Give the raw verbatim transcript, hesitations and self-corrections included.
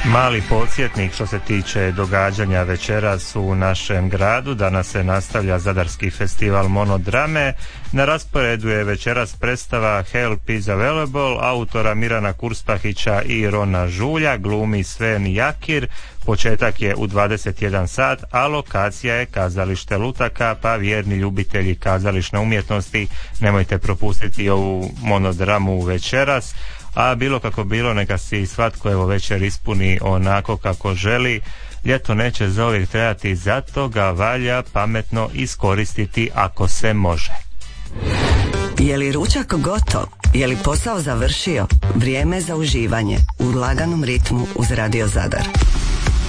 Mali podsjetnik što se tiče događanja večeras u našem gradu. Danas se nastavlja Zadarski festival monodrame. Na rasporedu je večeras predstava Help is Available autora Mirana Kurspahića i Rona Žulja, glumi Sven Jakir. Početak je u dvadeset jedan sat, a lokacija je kazalište Lutaka, pa vjerni ljubitelji kazališne umjetnosti nemojte propustiti ovu monodramu večeras. A bilo kako bilo, neka si svatko evo večer ispuni onako kako želi. Ljeto neće zauvijek trajati, zato ga valja pametno iskoristiti ako se može. Je li ručak gotov? Je li posao završio? Vrijeme za uživanje u laganom ritmu uz Radio Zadar.